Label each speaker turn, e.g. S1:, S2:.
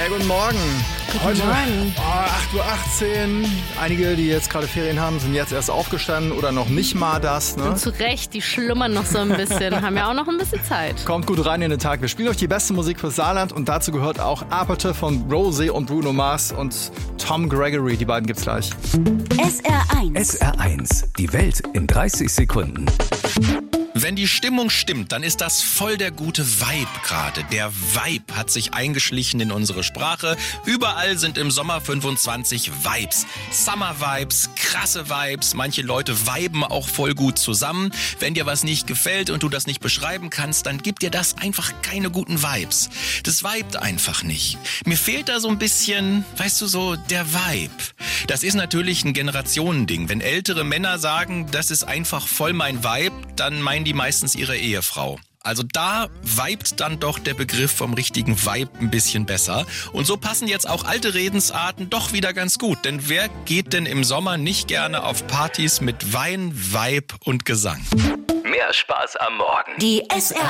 S1: Sehr guten Morgen.
S2: Guten Morgen.
S1: 8:18 Uhr. Einige, die jetzt gerade Ferien haben, sind jetzt erst aufgestanden oder noch nicht mal das. Ne?
S2: Und zu Recht, die schlummern noch so ein bisschen, haben ja auch noch ein bisschen Zeit.
S1: Kommt gut rein in den Tag. Wir spielen euch die beste Musik fürs Saarland und dazu gehört auch Aperte von Rosé und Bruno Mars und Tom Gregory. Die beiden gibt's gleich.
S3: SR1.
S4: SR1, die Welt in 30 Sekunden.
S5: Wenn die Stimmung stimmt, dann ist das voll der gute Vibe gerade. Der Vibe hat sich eingeschlichen in unsere Sprache. Überall sind im Sommer 25 Vibes. Summer Vibes, krasse Vibes. Manche Leute viben auch voll gut zusammen. Wenn dir was nicht gefällt und du das nicht beschreiben kannst, dann gibt dir das einfach keine guten Vibes. Das vibet einfach nicht. Mir fehlt da so ein bisschen, weißt du, so der Vibe. Das ist natürlich ein Generationending. Wenn ältere Männer sagen, das ist einfach voll mein Vibe, dann meinen die meistens ihre Ehefrau. Also da vibet dann doch der Begriff vom richtigen Vibe ein bisschen besser. Und so passen jetzt auch alte Redensarten doch wieder ganz gut. Denn wer geht denn im Sommer nicht gerne auf Partys mit Wein, Vibe und Gesang?
S4: Mehr Spaß am Morgen.
S3: Die SR